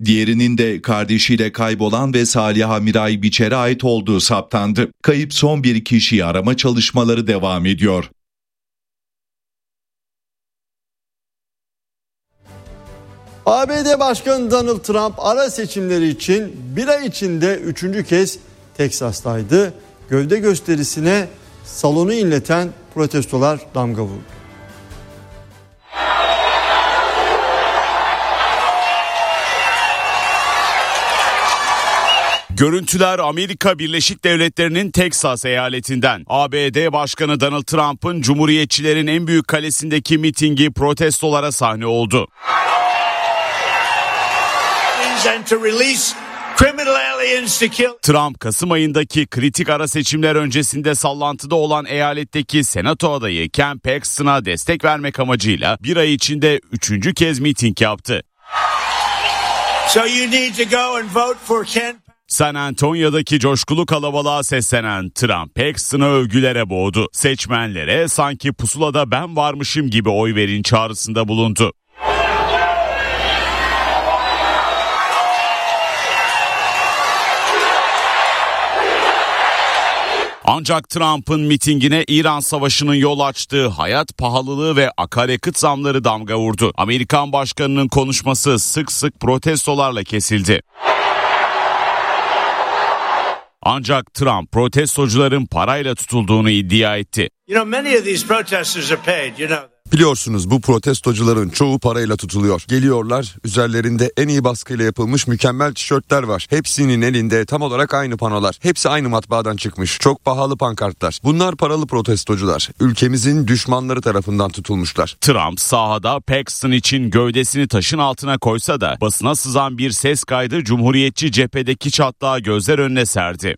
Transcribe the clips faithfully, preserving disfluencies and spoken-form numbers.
Diğerinin de kardeşiyle kaybolan ve Saliha Miray Biçer'e ait olduğu saptandı. Kayıp son bir kişiyi arama çalışmaları devam ediyor. A B D Başkanı Donald Trump ara seçimleri için bir ay içinde üçüncü kez Teksas'taydı. Gövde gösterisine salonu inleten protestolar damga vurdu. Görüntüler Amerika Birleşik Devletleri'nin Teksas eyaletinden. A B D Başkanı Donald Trump'ın Cumhuriyetçilerin en büyük kalesindeki mitingi protestolara sahne oldu. Trump, Kasım ayındaki kritik ara seçimler öncesinde sallantıda olan eyaletteki senato adayı Ken Paxton'a destek vermek amacıyla bir ay içinde üçüncü kez miting yaptı. So you need to go and vote for Ken. San Antonio'daki coşkulu kalabalığa seslenen Trump, Paxton'ı övgülere boğdu. Seçmenlere sanki pusulada ben varmışım gibi oy verin çağrısında bulundu. Ancak Trump'ın mitingine İran Savaşı'nın yol açtığı hayat pahalılığı ve akaryakıt zamları damga vurdu. Amerikan başkanının konuşması sık sık protestolarla kesildi. Ancak Trump protestocuların parayla tutulduğunu iddia etti. Biliyorsunuz bu protestocuların çoğu parayla tutuluyor. Geliyorlar, üzerlerinde en iyi baskıyla yapılmış mükemmel tişörtler var. Hepsinin elinde tam olarak aynı panolar. Hepsi aynı matbaadan çıkmış. Çok pahalı pankartlar. Bunlar paralı protestocular. Ülkemizin düşmanları tarafından tutulmuşlar. Trump sahada Paxton için gövdesini taşın altına koysa da basına sızan bir ses kaydı Cumhuriyetçi cephedeki çatlağı gözler önüne serdi.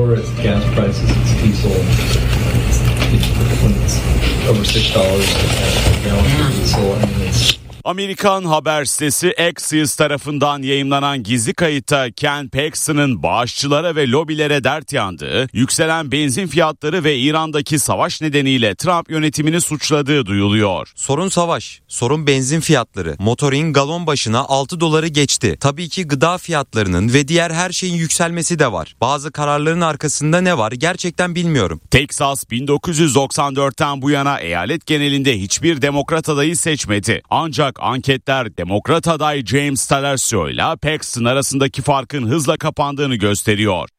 Amerikan haber sitesi Axios tarafından yayımlanan gizli kayıtta Ken Paxton'ın bağışçılara ve lobilere dert yandığı, yükselen benzin fiyatları ve İran'daki savaş nedeniyle Trump yönetimini suçladığı duyuluyor. Sorun savaş, sorun benzin fiyatları. Motorin galon başına altı doları geçti. Tabii ki gıda fiyatlarının ve diğer her şeyin yükselmesi de var. Bazı kararların arkasında ne var gerçekten bilmiyorum. Teksas bin dokuz yüz doksan dörtten bu yana eyalet genelinde hiçbir demokrat adayı seçmedi. Ancak anketler demokrat aday James Talasio ile Paxton arasındaki farkın hızla kapandığını gösteriyor.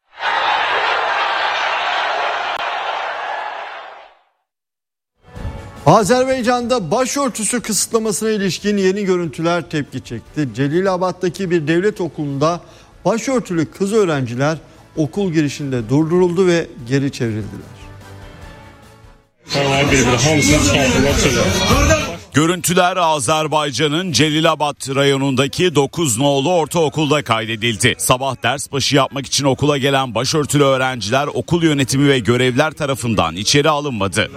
Azerbaycan'da başörtüsü kısıtlamasına ilişkin yeni görüntüler tepki çekti. Celilabad'daki bir devlet okulunda başörtülü kız öğrenciler okul girişinde durduruldu ve geri çevrildiler. Görüntüler Azerbaycan'ın Celilabad rayonundaki dokuz nolu ortaokulda kaydedildi. Sabah ders başı yapmak için okula gelen başörtülü öğrenciler okul yönetimi ve görevliler tarafından içeri alınmadı.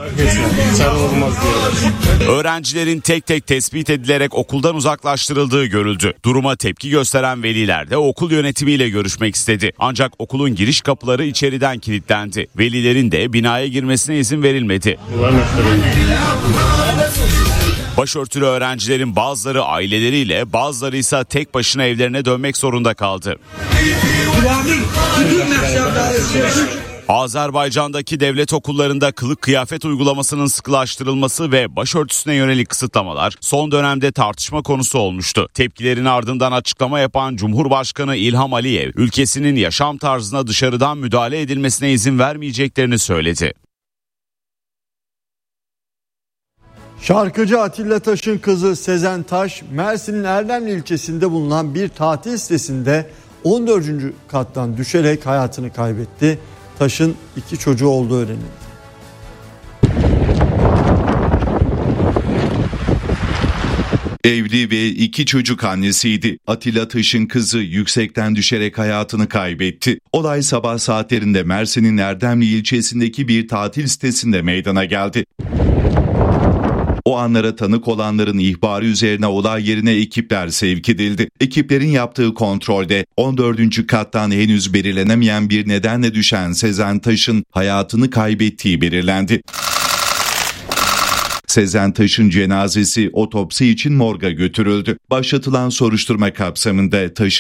Öğrencilerin tek tek tespit edilerek okuldan uzaklaştırıldığı görüldü. Duruma tepki gösteren veliler de okul yönetimiyle görüşmek istedi. Ancak okulun giriş kapıları içeriden kilitlendi. Velilerin de binaya girmesine izin verilmedi. Başörtülü öğrencilerin bazıları aileleriyle, bazıları ise tek başına evlerine dönmek zorunda kaldı. Azerbaycan'daki devlet okullarında kılık kıyafet uygulamasının sıkılaştırılması ve başörtüsüne yönelik kısıtlamalar son dönemde tartışma konusu olmuştu. Tepkilerin ardından açıklama yapan Cumhurbaşkanı İlham Aliyev, ülkesinin yaşam tarzına dışarıdan müdahale edilmesine izin vermeyeceklerini söyledi. Şarkıcı Atilla Taş'ın kızı Sezen Taş, Mersin'in Erdemli ilçesinde bulunan bir tatil sitesinde on dördüncü kattan düşerek hayatını kaybetti. Taş'ın iki çocuğu olduğu öğrenildi. Evli ve iki çocuk annesiydi. Atilla Taş'ın kızı yüksekten düşerek hayatını kaybetti. Olay sabah saatlerinde Mersin'in Erdemli ilçesindeki bir tatil sitesinde meydana geldi. O anlara tanık olanların ihbarı üzerine olay yerine ekipler sevk edildi. Ekiplerin yaptığı kontrolde on dördüncü kattan henüz belirlenemeyen bir nedenle düşen Sezen Taş'ın hayatını kaybettiği belirlendi. Sezen Taş'ın cenazesi otopsi için morga götürüldü. Başlatılan soruşturma kapsamında Taş'ın